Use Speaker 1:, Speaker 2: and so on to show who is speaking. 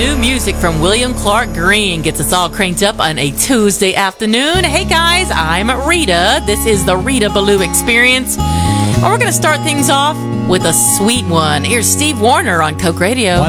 Speaker 1: New music from William Clark Green gets us all cranked up on a Tuesday afternoon. Hey guys, I'm Rita. This is the Rita Ballou Experience. And we're going to start things off with a sweet one. Here's Steve Wariner on Coke Radio.